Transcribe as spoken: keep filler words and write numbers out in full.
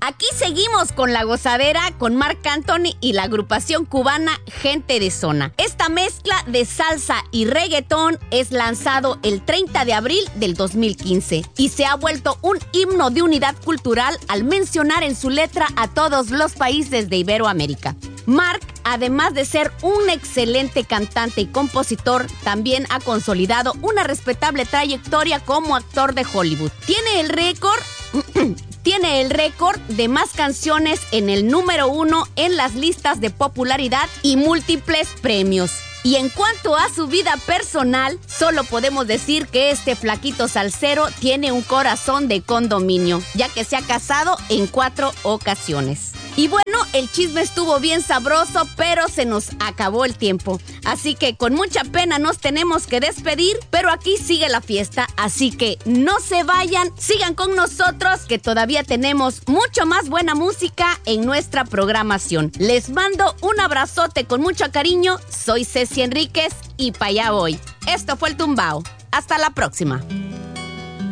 Aquí seguimos con la gozadera con Marc Anthony y la agrupación cubana Gente de Zona. Esta mezcla de salsa y reggaetón es lanzado el treinta de abril del dos mil quince y se ha vuelto un himno de unidad cultural al mencionar en su letra a todos los países de Iberoamérica. Marc, además de ser un excelente cantante y compositor, también ha consolidado una respetable trayectoria como actor de Hollywood. Tiene el récord... Tiene el récord de más canciones en el número uno en las listas de popularidad y múltiples premios. Y en cuanto a su vida personal, solo podemos decir que este flaquito salsero tiene un corazón de condominio, ya que se ha casado en cuatro ocasiones. Y bueno, el chisme estuvo bien sabroso, pero se nos acabó el tiempo. Así que con mucha pena nos tenemos que despedir, pero aquí sigue la fiesta. Así que no se vayan, sigan con nosotros, que todavía tenemos mucho más buena música en nuestra programación. Les mando un abrazote con mucho cariño. Soy Ceci Enríquez y pa' allá voy. Esto fue el Tumbao. Hasta la próxima.